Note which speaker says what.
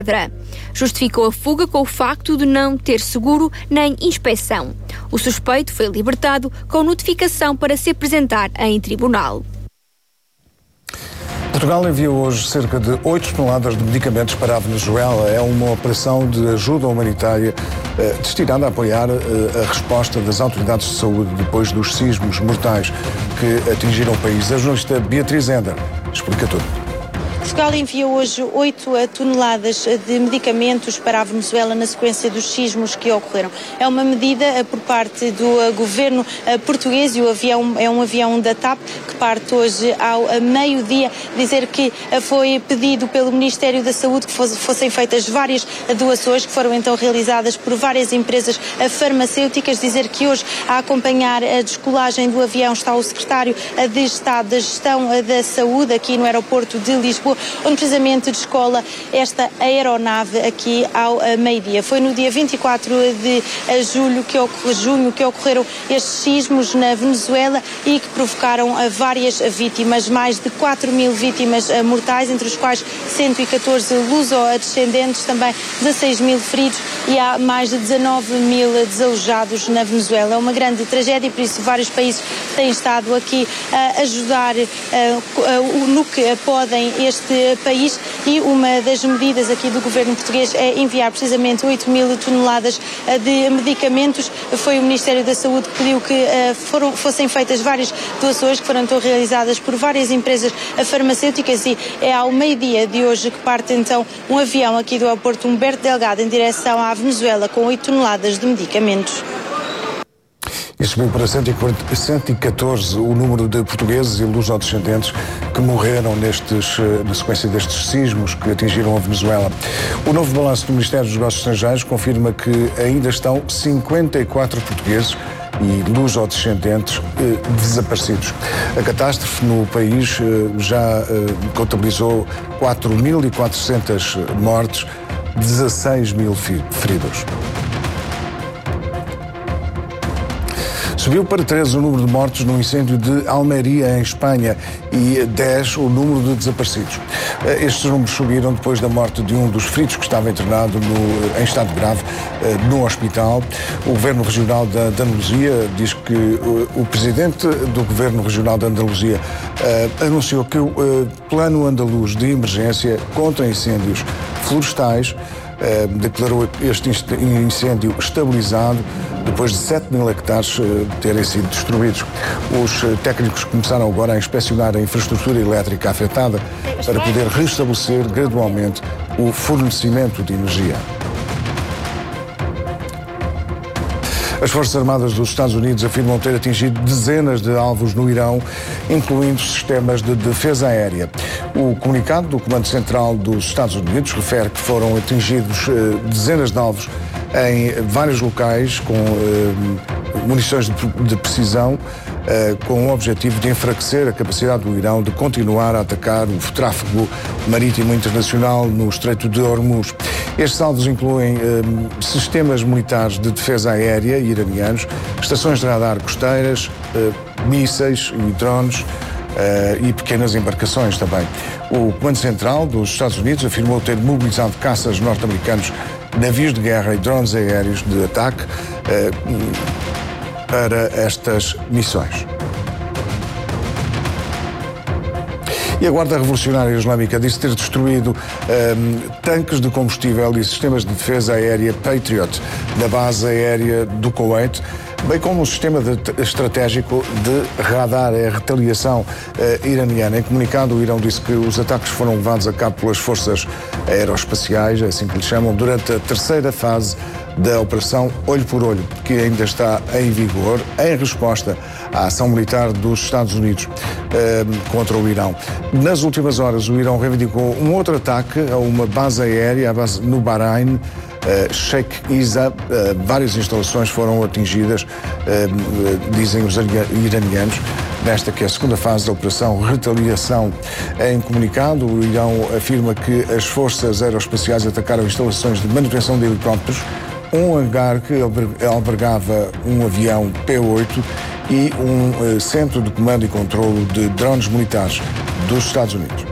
Speaker 1: Justificou a fuga com o facto de não ter seguro nem inspeção. O suspeito foi libertado com notificação para se apresentar em tribunal.
Speaker 2: Portugal enviou hoje cerca de 8 toneladas de medicamentos para a Venezuela. É uma operação de ajuda humanitária destinada a apoiar a resposta das autoridades de saúde depois dos sismos mortais que atingiram o país. A jornalista Beatriz Ender explica tudo.
Speaker 3: Portugal enviou hoje 8 toneladas de medicamentos para a Venezuela na sequência dos sismos que ocorreram. É uma medida por parte do governo português e o avião é um avião da TAP que parte hoje ao meio-dia. Dizer que foi pedido pelo Ministério da Saúde que fossem feitas várias doações que foram então realizadas por várias empresas farmacêuticas. Dizer que hoje a acompanhar a descolagem do avião está o Secretário de Estado da Gestão da Saúde aqui no aeroporto de Lisboa, onde precisamente descola esta aeronave aqui ao meio-dia. Foi no dia 24 de junho que ocorreram estes sismos na Venezuela e que provocaram várias vítimas, mais de 4.000 vítimas mortais, entre os quais 114 luso-descendentes, também 16.000 feridos e há mais de 19.000 desalojados na Venezuela. É uma grande tragédia e por isso vários países têm estado aqui a ajudar no que podem este país e uma das medidas aqui do governo português é enviar precisamente 8.000 toneladas de medicamentos. Foi o Ministério da Saúde que pediu que fossem feitas várias doações que foram então realizadas por várias empresas farmacêuticas e é ao meio-dia de hoje que parte então um avião aqui do aeroporto Humberto Delgado em direção à Venezuela com 8 toneladas de medicamentos.
Speaker 2: E subiu para 114 o número de portugueses e luso-descendentes que morreram na sequência destes sismos que atingiram a Venezuela. O novo balanço do Ministério dos Negócios Estrangeiros confirma que ainda estão 54 portugueses e luso-descendentes desaparecidos. A catástrofe no país já contabilizou 4.400 mortes, 16.000 feridos. Subiu para 13 o número de mortos no incêndio de Almeria, em Espanha, e 10 o número de desaparecidos. Estes números subiram depois da morte de um dos feridos que estava internado em estado grave no hospital. O Governo Regional da Andaluzia diz que o Presidente do Governo Regional da Andaluzia anunciou que o Plano Andaluz de Emergência contra incêndios florestais declarou este incêndio estabilizado depois de 7.000 hectares terem sido destruídos. Os técnicos começaram agora a inspecionar a infraestrutura elétrica afetada para poder restabelecer gradualmente o fornecimento de energia. As Forças Armadas dos Estados Unidos afirmam ter atingido dezenas de alvos no Irão, incluindo sistemas de defesa aérea. O comunicado do Comando Central dos Estados Unidos refere que foram atingidos dezenas de alvos em vários locais com munições de precisão, com o objetivo de enfraquecer a capacidade do Irão de continuar a atacar o tráfego marítimo internacional no Estreito de Hormuz. Estes alvos incluem sistemas militares de defesa aérea iranianos, estações de radar costeiras, mísseis e drones e pequenas embarcações também. O Comando Central dos Estados Unidos afirmou ter mobilizado caças norte-americanos, navios de guerra e drones aéreos de ataque para estas missões. E a Guarda Revolucionária Islâmica disse ter destruído tanques de combustível e sistemas de defesa aérea Patriot da base aérea do Kuwait, bem como um sistema estratégico de radar e retaliação iraniana. Em comunicado, o Irão disse que os ataques foram levados a cabo pelas forças aeroespaciais, assim que lhe chamam, durante a terceira fase da Operação Olho por Olho, que ainda está em vigor, em resposta à ação militar dos Estados Unidos contra o Irão. Nas últimas horas, o Irão reivindicou um outro ataque a uma base aérea, no Bahrein, Sheikh Isa. Várias instalações foram atingidas, dizem os iranianos, nesta que é a segunda fase da Operação Retaliação. Em comunicado, o Irão afirma que as forças aeroespaciais atacaram instalações de manutenção de helicópteros, um hangar que albergava um avião P-8 e um centro de comando e controlo de drones militares dos Estados Unidos.